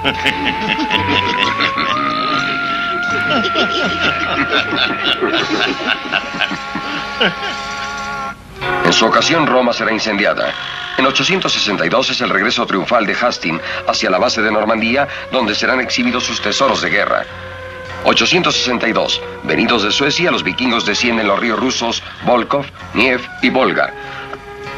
En su ocasión, Roma será incendiada. En 862 es el regreso triunfal de Hasting hacia la base de Normandía, donde serán exhibidos sus tesoros de guerra. 862. Venidos de Suecia, los vikingos descienden los ríos rusos Volkhov, Dnieper y Volga.